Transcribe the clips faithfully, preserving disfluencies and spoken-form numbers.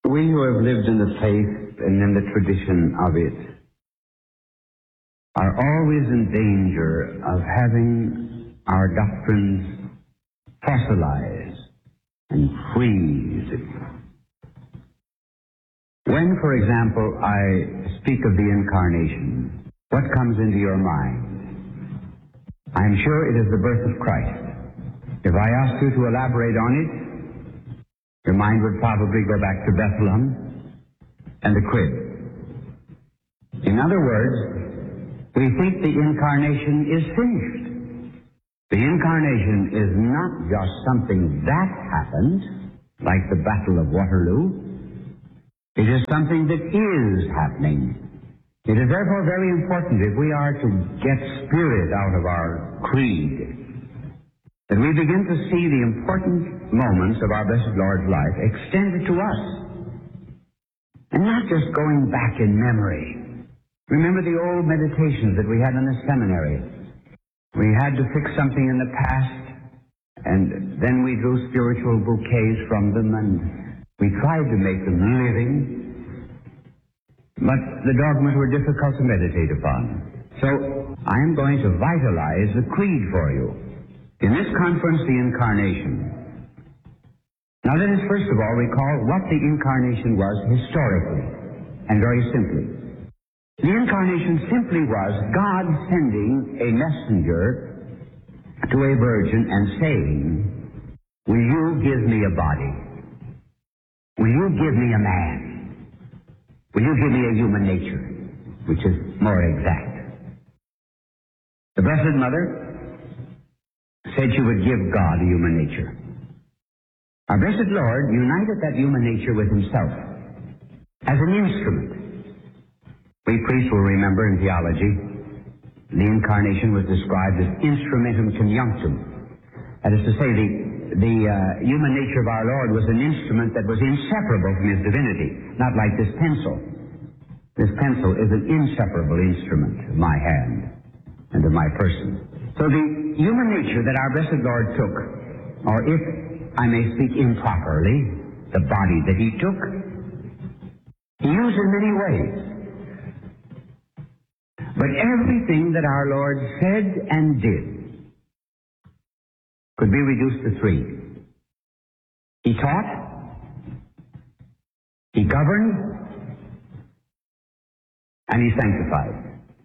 We who have lived in the faith and in the tradition of it are always in danger of having our doctrines fossilized and freeze. When, for example, I speak of the Incarnation, what comes into your mind? I am sure it is the birth of Christ. If I asked you to elaborate on it, your mind would probably go back to Bethlehem and the crib. In other words, we think the Incarnation is finished. The Incarnation is not just something that happened, like the Battle of Waterloo. It is something that is happening. It is therefore very important, if we are to get spirit out of our creed, that we begin to see the important moments of our blessed Lord's life extended to us, and not just going back in memory. Remember the old meditations that we had in the seminary. We had to fix something in the past, and then we drew spiritual bouquets from them, and we tried to make them living, but the dogmas were difficult to meditate upon. So I am going to vitalize the creed for you. In this conference, the Incarnation. Now let us first of all recall what the Incarnation was historically, and very simply. The Incarnation simply was God sending a messenger to a virgin and saying, "Will you give me a body? Will you give me a man? Will you give me a human nature?" Which is more exact. The Blessed Mother said she would give God a human nature. Our blessed Lord united that human nature with himself as an instrument. We priests will remember in theology, the Incarnation was described as instrumentum conjunctum. That is to say, the, the uh, human nature of our Lord was an instrument that was inseparable from his divinity, not like this pencil. This pencil is an inseparable instrument of my hand and of my person. So the human nature that our blessed Lord took, or if I may speak improperly, the body that he took, he used in many ways. But everything that our Lord said and did could be reduced to three. He taught, he governed, and he sanctified.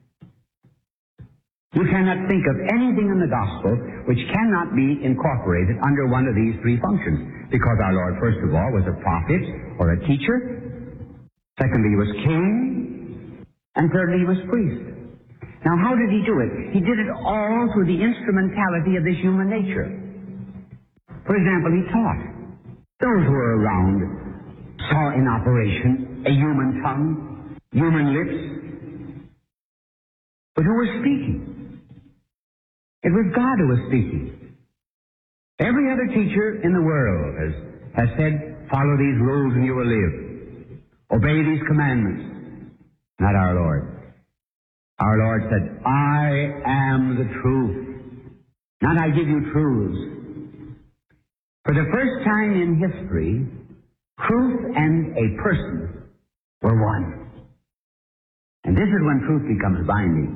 You cannot think of anything in the gospel which cannot be incorporated under one of these three functions, because our Lord, first of all, was a prophet or a teacher. Secondly, he was king. And thirdly, he was priest. Now, how did he do it? He did it all through the instrumentality of this human nature. For example, he taught. Those who were around saw in operation a human tongue, human lips. But who was speaking? It was God who was speaking. Every other teacher in the world has, has said, follow these rules and you will live. Obey these commandments. Not our Lord. Our Lord said, I am the truth. Not I give you truths. For the first time in history, truth and a person were one. And this is when truth becomes binding.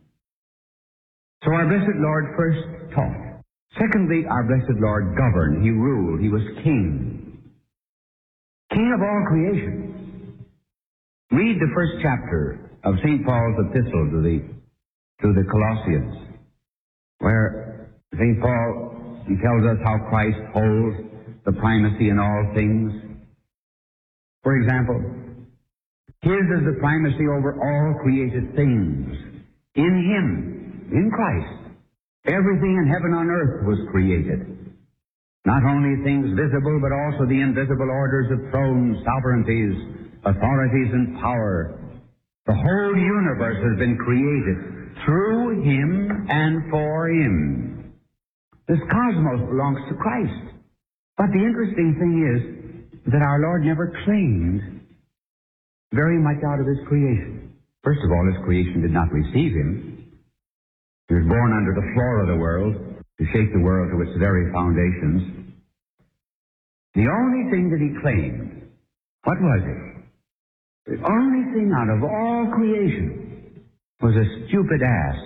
So our blessed Lord first taught. Secondly, our blessed Lord governed. He ruled. He was king. King of all creation. Read the first chapter of Saint Paul's epistle to the, to the Colossians, where Saint Paul, he tells us how Christ holds the primacy in all things. For example, his is the primacy over all created things. In him, in Christ, everything in heaven and earth was created. Not only things visible, but also the invisible orders of thrones, sovereignties, authorities, and power. The whole universe has been created through him and for him. This cosmos belongs to Christ. But the interesting thing is that our Lord never claimed very much out of his creation. First of all, his creation did not receive him. He was born under the floor of the world to shake the world to its very foundations. The only thing that he claimed What was it? The only thing out of all creation was a stupid ass.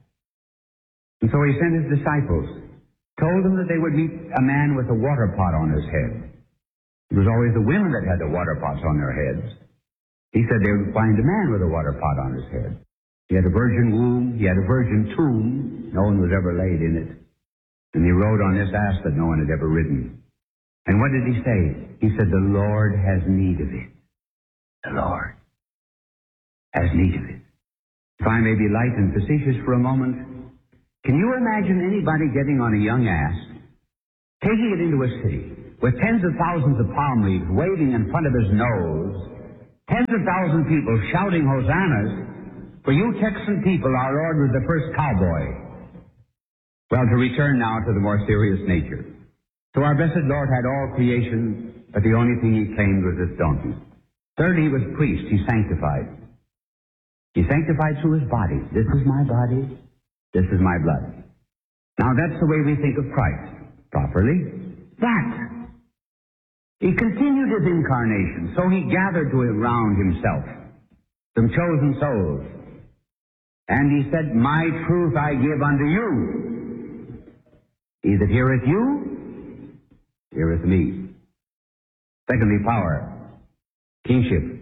And so he sent his disciples, told them that they would meet a man with a water pot on his head. It was always the women that had the water pots on their heads. He said they would find a man with a water pot on his head. He had a virgin womb. He had a virgin tomb. No one was ever laid in it. And he rode on this ass that no one had ever ridden. And what did he say? He said, the Lord has need of it. The Lord has need of it. If I may be light and facetious for a moment, can you imagine anybody getting on a young ass, taking it into a city, with tens of thousands of palm leaves waving in front of his nose, tens of thousands of people shouting hosannas? For you Texan people, our Lord was the first cowboy. Well, to return now to the more serious nature. So our blessed Lord had all creation, but the only thing he claimed was this donkey. Thirdly, he was priest. He sanctified. He sanctified through his body. This is my body. This is my blood. Now that's the way we think of Christ. Properly. But he continued his incarnation, so he gathered to around himself some chosen souls. And he said, my truth I give unto you. He that heareth you, heareth me. Secondly, power. Kingship.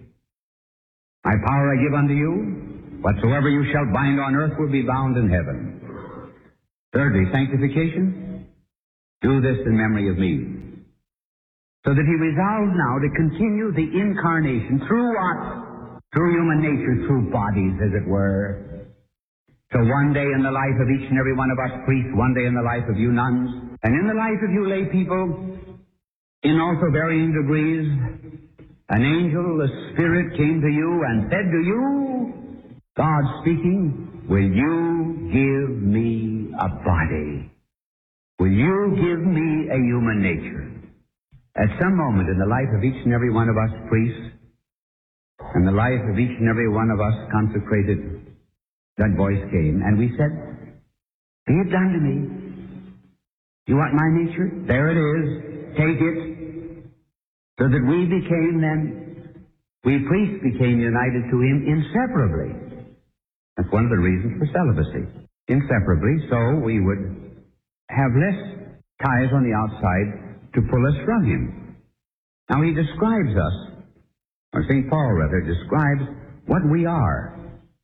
My power I give unto you. Whatsoever you shall bind on earth will be bound in heaven. Thirdly, sanctification. Do this in memory of me. So that he resolved now to continue the incarnation through what? Through human nature, through bodies, as it were. So one day in the life of each and every one of us priests, one day in the life of you nuns, and in the life of you lay people, in also varying degrees, an angel, a spirit, came to you and said to you, God speaking, will you give me a body? Will you give me a human nature? At some moment in the life of each and every one of us priests, and the life of each and every one of us consecrated, that voice came, and we said, be it done to me. You want my nature? There it is. Take it. So that we became then, we priests became united to him inseparably. That's one of the reasons for celibacy. Inseparably, so we would have less ties on the outside to pull us from him. Now he describes us, or Saint Paul rather, describes what we are.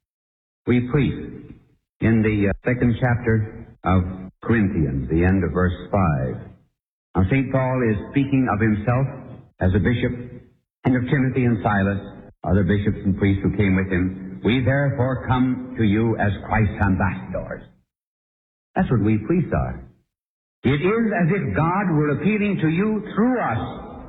We priests, in the uh, second chapter of Corinthians, the end of verse five. Now Saint Paul is speaking of himself as a bishop, and of Timothy and Silas, other bishops and priests who came with him. We therefore come to you as Christ's ambassadors. That's what we priests are. It is as if God were appealing to you through us.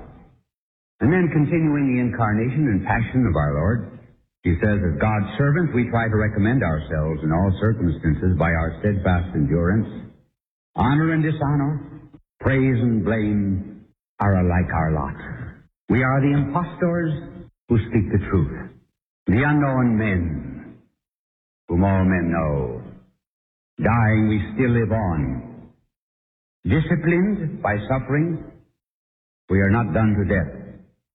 And then continuing the incarnation and passion of our Lord, he says, as God's servants, we try to recommend ourselves in all circumstances by our steadfast endurance. Honor and dishonor, praise and blame are alike our lot. We are the impostors who speak the truth, the unknown men, whom all men know. Dying, we still live on. Disciplined by suffering, we are not done to death.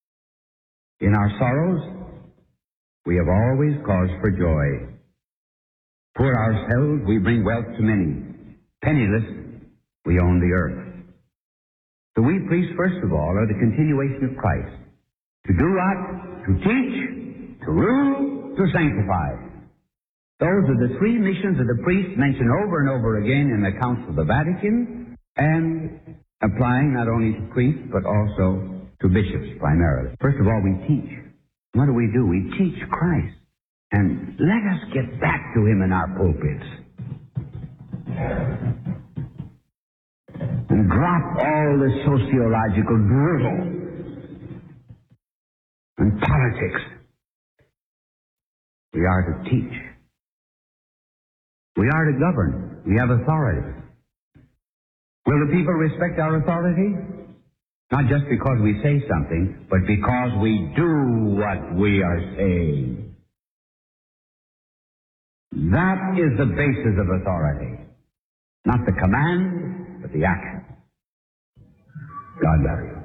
In our sorrows, we have always cause for joy. Poor ourselves, we bring wealth to many. Penniless, we own the earth. So we priests, first of all, are the continuation of Christ. To do what? To teach, to rule, to sanctify. Those are the three missions of the priest mentioned over and over again in the Council of the Vatican, and applying not only to priests, but also to bishops primarily. First of all, we teach. What do we do? We teach Christ. And let us get back to him in our pulpits. And drop all the sociological drivel and politics. We are to teach. We are to govern. We have authority. Will the people respect our authority? Not just because we say something, but because we do what we are saying. That is the basis of authority. Not the command, but the action. God bless you.